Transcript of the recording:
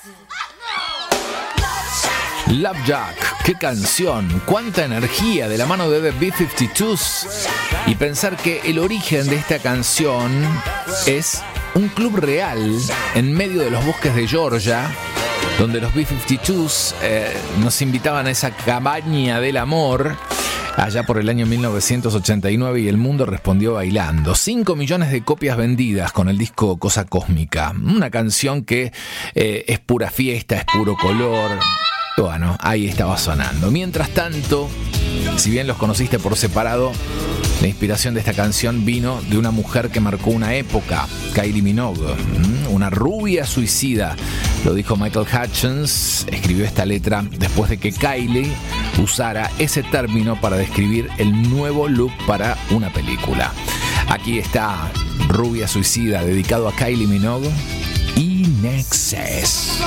Love Jack, qué canción, cuánta energía de la mano de The B-52s. Y pensar que el origen de esta canción es un club real en medio de los bosques de Georgia, donde los B-52s nos invitaban a esa cabaña del amor allá por el año 1989 y el mundo respondió bailando. 5 millones de copias vendidas con el disco Cosa Cósmica. Una canción que es pura fiesta, es puro color. Bueno, ahí estaba sonando. Mientras tanto, si bien los conociste por separado, la inspiración de esta canción vino de una mujer que marcó una época, Kylie Minogue, una rubia suicida. Lo dijo Michael Hutchence, escribió esta letra después de que Kylie usara ese término para describir el nuevo look para una película. Aquí está Rubia Suicida, dedicado a Kylie Minogue y In Excess.